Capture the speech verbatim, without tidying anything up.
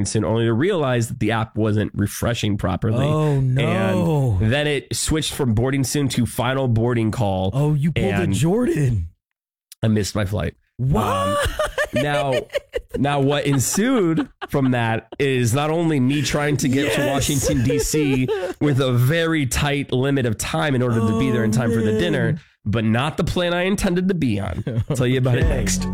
boarding soon, only to realize that the app wasn't refreshing properly. Oh, no. And then it switched from boarding soon to final boarding call. Oh, you pulled a Jordan. I missed my flight. What? Um, now, now what ensued from that is not only me trying to get Yes. to Washington, D C with a very tight limit of time in order to be there in time for the dinner, but not the plane I intended to be on. I'll tell you about it next.